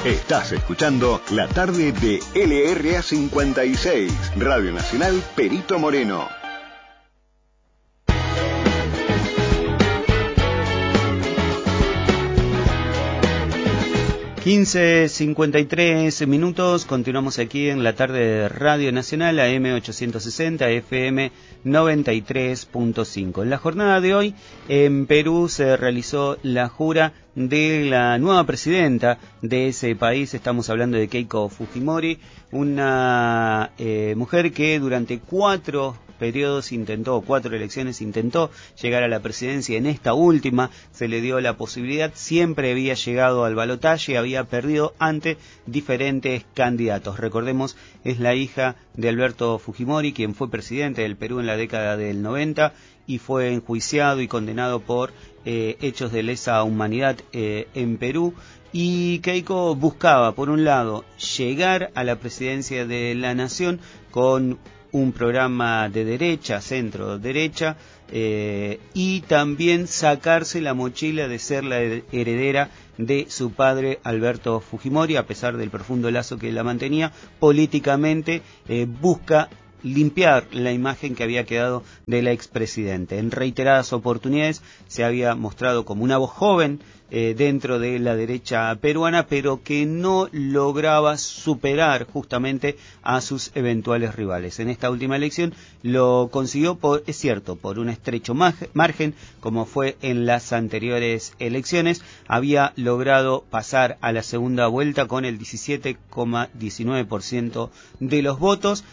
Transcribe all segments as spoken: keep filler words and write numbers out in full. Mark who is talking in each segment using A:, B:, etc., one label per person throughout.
A: Estás escuchando la tarde de L R A cincuenta y seis, Radio Nacional Perito Moreno.
B: quince cincuenta y tres minutos, continuamos aquí en la tarde de Radio Nacional, A M ochocientos sesenta, F M noventa y tres punto cinco. En la jornada de hoy, en Perú se realizó la jura de la nueva presidenta de ese país. Estamos hablando de Keiko Fujimori, una eh, mujer que durante cuatro periodos intentó, cuatro elecciones intentó llegar a la presidencia. En esta última se le dio la posibilidad, siempre había llegado al balotaje, había perdido ante diferentes candidatos. Recordemos, es la hija de Alberto Fujimori, quien fue presidente del Perú en la década del noventa y fue enjuiciado y condenado por eh, hechos de lesa humanidad eh, en Perú. Y Keiko buscaba, por un lado, llegar a la presidencia de la nación con un programa de derecha, centro derecha, eh, y también sacarse la mochila de ser la heredera de su padre Alberto Fujimori. A pesar del profundo lazo que la mantenía políticamente, eh, busca limpiar la imagen que había quedado del expresidente. En reiteradas oportunidades se había mostrado como una voz joven eh, dentro de la derecha peruana, pero que no lograba superar justamente a sus eventuales rivales. En esta última elección lo consiguió, por, es cierto, por un estrecho margen, como fue en las anteriores elecciones. Había logrado pasar a la segunda vuelta con el diecisiete coma diecinueve por ciento de los votos,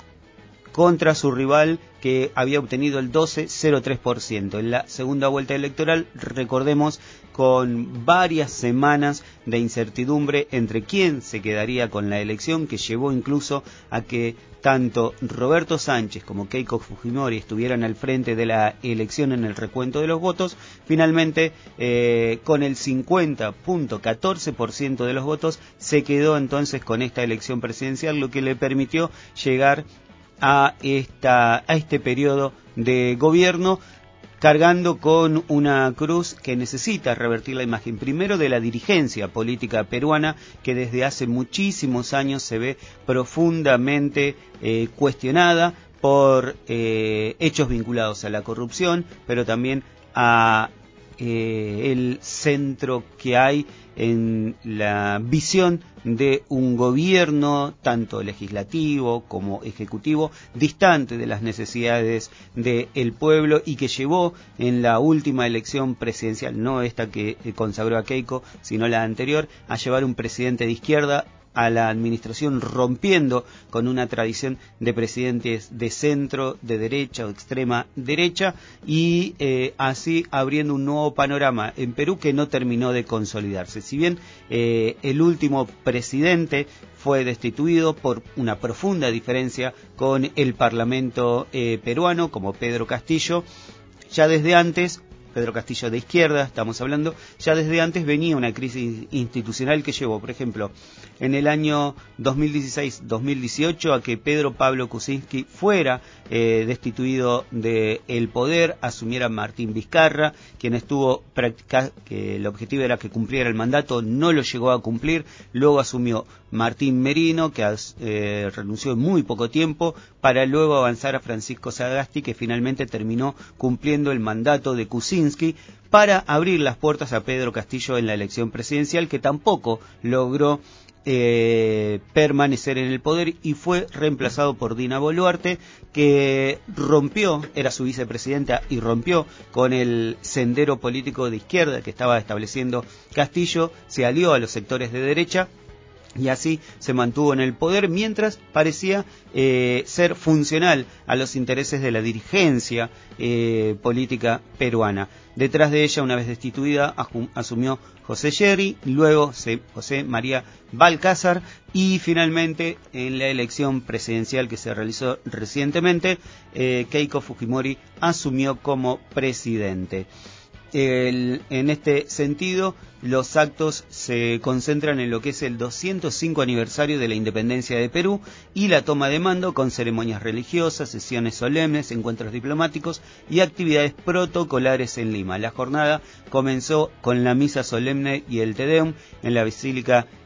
B: contra su rival que había obtenido el doce coma cero tres por ciento. En la segunda vuelta electoral, recordemos, con varias semanas de incertidumbre entre quién se quedaría con la elección, que llevó incluso a que tanto Roberto Sánchez como Keiko Fujimori estuvieran al frente de la elección en el recuento de los votos. Finalmente, eh, con el cincuenta coma catorce por ciento de los votos, se quedó entonces con esta elección presidencial, lo que le permitió llegar a esta a este periodo de gobierno, cargando con una cruz que necesita revertir la imagen, primero de la dirigencia política peruana, que desde hace muchísimos años se ve profundamente eh, cuestionada por eh, hechos vinculados a la corrupción, pero también a eh, el centro que hay en la visión de un gobierno tanto legislativo como ejecutivo distante de las necesidades del pueblo, y que llevó en la última elección presidencial, no esta que consagró a Keiko, sino la anterior, a llevar un presidente de izquierda a la administración, rompiendo con una tradición de presidentes de centro, de derecha o extrema derecha, y eh, así abriendo un nuevo panorama en Perú que no terminó de consolidarse. Si bien eh, el último presidente fue destituido por una profunda diferencia con el Parlamento eh, peruano, como Pedro Castillo, ya desde antes, Pedro Castillo de izquierda, estamos hablando, ya desde antes venía una crisis institucional que llevó, por ejemplo, en el año dos mil dieciséis dos mil dieciocho a que Pedro Pablo Kuczynski fuera eh, destituido del poder, asumiera Martín Vizcarra, quien estuvo practicando, que el objetivo era que cumpliera el mandato, no lo llegó a cumplir. Luego asumió Martín Merino, que eh, renunció en muy poco tiempo, para luego avanzar a Francisco Sagasti, que finalmente terminó cumpliendo el mandato de Kuczynski para abrir las puertas a Pedro Castillo en la elección presidencial, que tampoco logró eh, permanecer en el poder y fue reemplazado por Dina Boluarte, que rompió, era su vicepresidenta y rompió con el sendero político de izquierda que estaba estableciendo Castillo, se alió a los sectores de derecha y así se mantuvo en el poder, mientras parecía eh, ser funcional a los intereses de la dirigencia eh, política peruana. Detrás de ella, una vez destituida, asumió José Sherry, luego José María Balcázar, y finalmente en la elección presidencial que se realizó recientemente, eh, Keiko Fujimori asumió como presidente. El, en este sentido, los actos se concentran en lo que es el doscientos cinco aniversario de la independencia de Perú y la toma de mando, con ceremonias religiosas, sesiones solemnes, encuentros diplomáticos y actividades protocolares en Lima. La jornada comenzó con la misa solemne y el Te Deum en la Basílica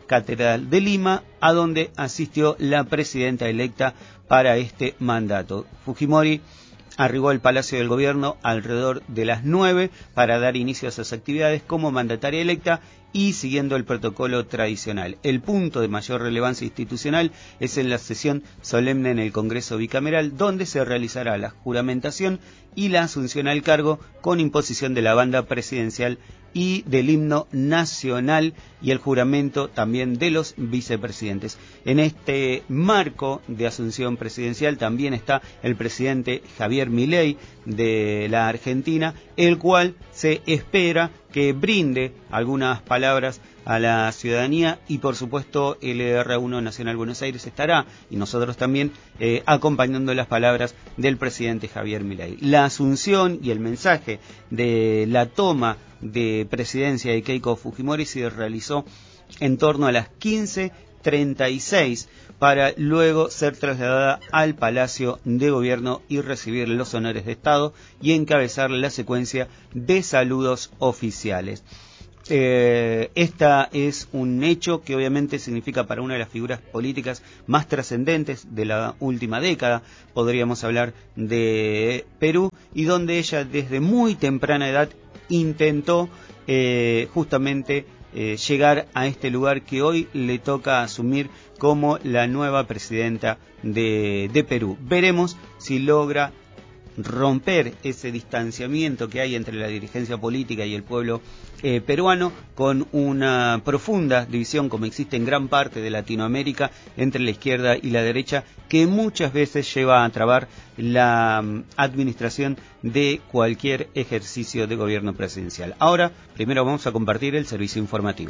B: Catedral de Lima, a donde asistió la presidenta electa para este mandato. Fujimori arribó al Palacio del Gobierno alrededor de las nueve para dar inicio a sus actividades como mandataria electa y siguiendo el protocolo tradicional. El punto de mayor relevancia institucional es en la sesión solemne en el Congreso Bicameral, donde se realizará la juramentación y la asunción al cargo con imposición de la banda presidencial y del himno nacional y el juramento también de los vicepresidentes. En este marco de asunción presidencial también está el presidente Javier Milei de la Argentina, el cual se espera que brinde algunas palabras a la ciudadanía y por supuesto el R uno Nacional Buenos Aires estará y nosotros también eh, acompañando las palabras del presidente Javier Milei. La asunción y el mensaje de la toma de presidencia de Keiko Fujimori se realizó en torno a las quince treinta y seis para luego ser trasladada al Palacio de Gobierno y recibir los honores de Estado y encabezar la secuencia de saludos oficiales. Eh, esta es un hecho que obviamente significa para una de las figuras políticas más trascendentes de la última década, podríamos hablar de Perú, y donde ella desde muy temprana edad intentó eh, justamente eh, llegar a este lugar que hoy le toca asumir como la nueva presidenta de, de Perú. Veremos si logra romper ese distanciamiento que hay entre la dirigencia política y el pueblo eh, peruano, con una profunda división como existe en gran parte de Latinoamérica entre la izquierda y la derecha, que muchas veces lleva a trabar la um, administración de cualquier ejercicio de gobierno presidencial. Ahora, primero vamos a compartir el servicio informativo.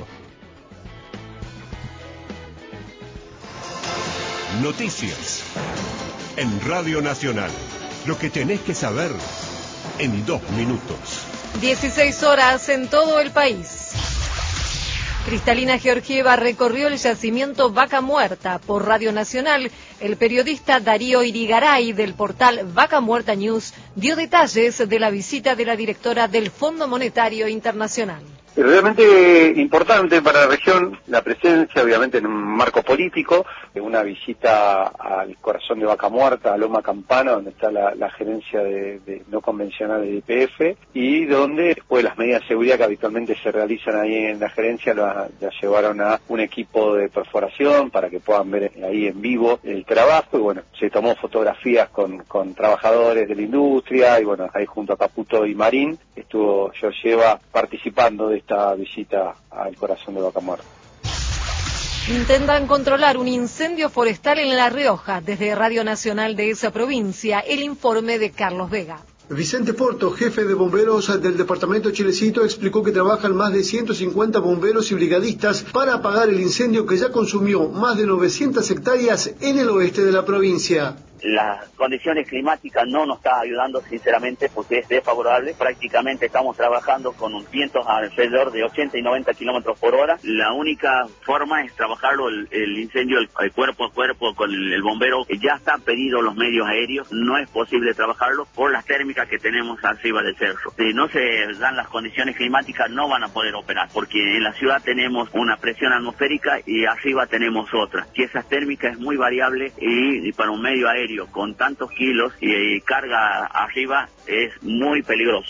A: Noticias en Radio Nacional. Lo que tenés que saber en dos minutos.
C: dieciséis horas en todo el país. Cristalina Georgieva recorrió el yacimiento Vaca Muerta. Por Radio Nacional, el periodista Darío Irigaray del portal Vaca Muerta News dio detalles de la visita de la directora del Fondo Monetario Internacional.
D: Es realmente importante para la región la presencia, obviamente en un marco político, de una visita al corazón de Vaca Muerta, a Loma Campana, donde está la, la gerencia de, de no convencional de Y P F, y donde después las medidas de seguridad que habitualmente se realizan ahí en la gerencia las la llevaron a un equipo de perforación para que puedan ver ahí en vivo el trabajo, y bueno, se tomó fotografías con, con trabajadores de la industria, y bueno, ahí junto a Caputo y Marín estuvo Georgieva participando de esta visita al corazón de Vaca Muerta.
C: Intentan controlar un incendio forestal en La Rioja. Desde Radio Nacional de esa provincia, el informe de Carlos Vega.
E: Vicente Porto, jefe de bomberos del departamento Chilecito, explicó que trabajan más de ciento cincuenta bomberos y brigadistas para apagar el incendio que ya consumió más de novecientas hectáreas en el oeste de la provincia.
F: Las condiciones climáticas no nos está ayudando sinceramente porque es desfavorable. Prácticamente estamos trabajando con un vientos alrededor de ochenta y noventa kilómetros por hora. La única forma es trabajarlo el, el incendio el, el cuerpo a cuerpo con el, el bombero. Ya están pedidos los medios aéreos. No es posible trabajarlo por las térmicas que tenemos arriba del cerro. Si no se dan las condiciones climáticas no van a poder operar porque en la ciudad tenemos una presión atmosférica y arriba tenemos otra. Que esa térmica es muy variable y, y para un medio aéreo con tantos kilos y carga arriba es muy peligroso.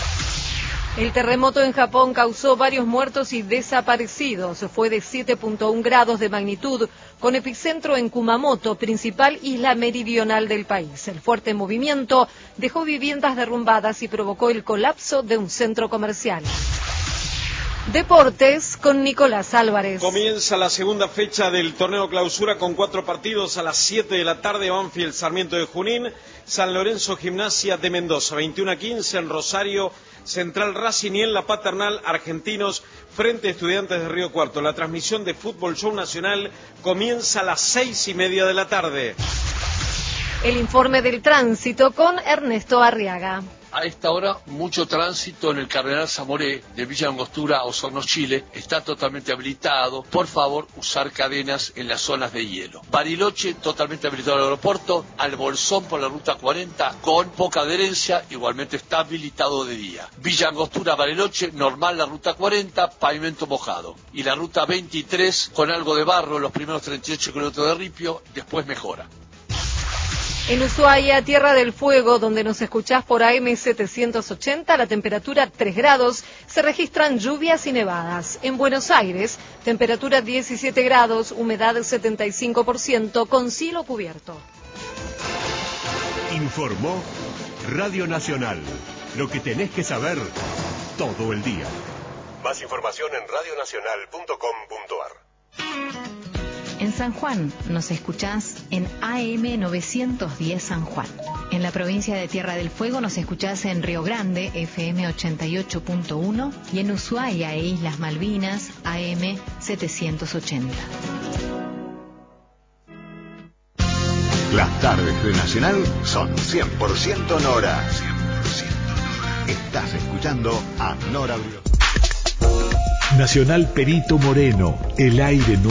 C: El terremoto en Japón causó varios muertos y desaparecidos. Fue de siete punto uno grados de magnitud, con epicentro en Kumamoto, principal isla meridional del país. El fuerte movimiento dejó viviendas derrumbadas y provocó el colapso de un centro comercial. Deportes con Nicolás Álvarez.
G: Comienza la segunda fecha del torneo clausura con cuatro partidos a las siete de la tarde. Banfield Sarmiento de Junín, San Lorenzo Gimnasia de Mendoza, veintiuno a quince en Rosario, Central Racing, y en la Paternal Argentinos frente a Estudiantes de Río Cuarto. La transmisión de Fútbol Show Nacional comienza a las seis y media de la tarde.
C: El informe del tránsito con Ernesto Arriaga.
H: A esta hora, mucho tránsito en el Cardenal Zamoré de Villa Angostura a Osorno, Chile. Está totalmente habilitado. Por favor, usar cadenas en las zonas de hielo. Bariloche, totalmente habilitado el aeropuerto. Albolsón por la ruta cuarenta, con poca adherencia, igualmente está habilitado de día. Villa Angostura, Bariloche, normal la ruta cuarenta, pavimento mojado. Y la ruta veintitrés, con algo de barro, los primeros treinta y ocho kilómetros de ripio, después mejora.
C: En Ushuaia, Tierra del Fuego, donde nos escuchás por A M setecientos ochenta, la temperatura tres grados, se registran lluvias y nevadas. En Buenos Aires, temperatura diecisiete grados, humedad setenta y cinco por ciento, con cielo cubierto.
A: Informó Radio Nacional, lo que tenés que saber todo el día. Más información en radio nacional punto com punto a r.
I: En San Juan nos escuchás en A M novecientos diez San Juan. En la provincia de Tierra del Fuego nos escuchás en Río Grande, F M ochenta y ocho punto uno, y en Ushuaia e Islas Malvinas, A M setecientos ochenta.
J: Las tardes de Nacional son cien por ciento Nora. cien por ciento Nora. Estás escuchando a Nora Brios.
K: Nacional Perito Moreno, el aire